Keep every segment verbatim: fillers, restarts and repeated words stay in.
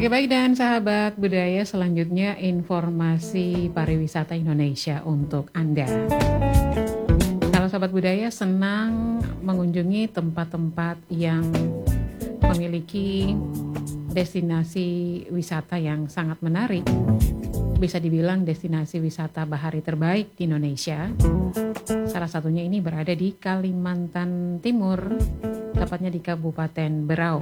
Oke baik, dan sahabat budaya, selanjutnya informasi pariwisata Indonesia untuk Anda. Kalau sahabat budaya senang mengunjungi tempat-tempat yang memiliki destinasi wisata yang sangat menarik, bisa dibilang destinasi wisata bahari terbaik di Indonesia. Salah satunya ini berada di Kalimantan Timur, tepatnya di Kabupaten Berau.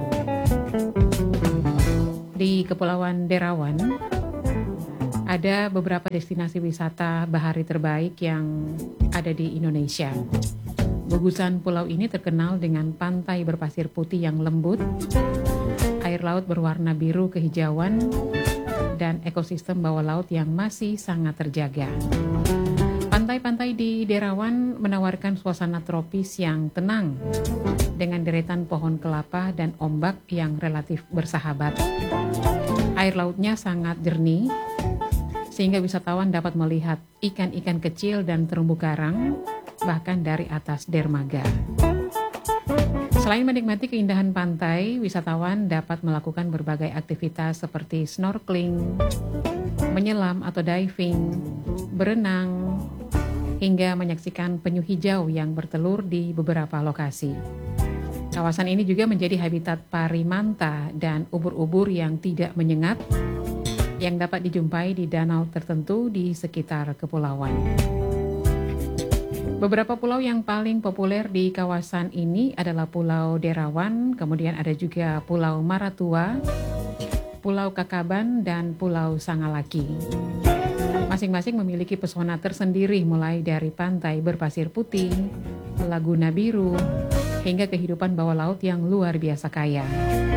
Di Kepulauan Derawan ada beberapa destinasi wisata bahari terbaik yang ada di Indonesia. Gugusan pulau ini terkenal dengan pantai berpasir putih yang lembut, air laut berwarna biru kehijauan, dan ekosistem bawah laut yang masih sangat terjaga. Pantai-pantai di Derawan menawarkan suasana tropis yang tenang dengan deretan pohon kelapa dan ombak yang relatif bersahabat. Air lautnya sangat jernih sehingga wisatawan dapat melihat ikan-ikan kecil dan terumbu karang bahkan dari atas dermaga. Selain menikmati keindahan pantai, wisatawan dapat melakukan berbagai aktivitas seperti snorkeling, menyelam atau diving, berenang, hingga menyaksikan penyu hijau yang bertelur di beberapa lokasi. Kawasan ini juga menjadi habitat pari manta dan ubur-ubur yang tidak menyengat yang dapat dijumpai di danau tertentu di sekitar kepulauan. Beberapa pulau yang paling populer di kawasan ini adalah Pulau Derawan, kemudian ada juga Pulau Maratua, Pulau Kakaban, dan Pulau Sangalaki. Masing-masing memiliki pesona tersendiri mulai dari pantai berpasir putih, laguna biru, hingga kehidupan bawah laut yang luar biasa kaya.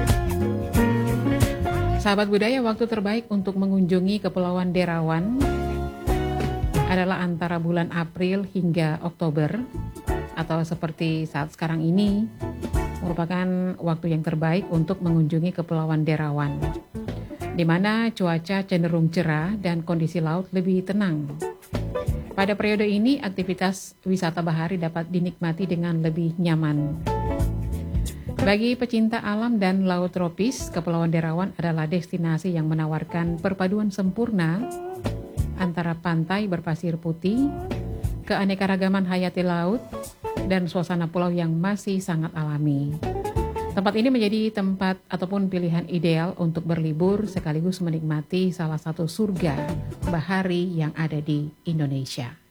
Sahabat budaya, waktu terbaik untuk mengunjungi Kepulauan Derawan adalah antara bulan April hingga Oktober, atau seperti saat sekarang ini merupakan waktu yang terbaik untuk mengunjungi Kepulauan Derawan, di mana cuaca cenderung cerah dan kondisi laut lebih tenang. Pada periode ini, aktivitas wisata bahari dapat dinikmati dengan lebih nyaman. Bagi pecinta alam dan laut tropis, Kepulauan Derawan adalah destinasi yang menawarkan perpaduan sempurna antara pantai berpasir putih, keanekaragaman hayati laut, dan suasana pulau yang masih sangat alami. Tempat ini menjadi tempat ataupun pilihan ideal untuk berlibur sekaligus menikmati salah satu surga bahari yang ada di Indonesia.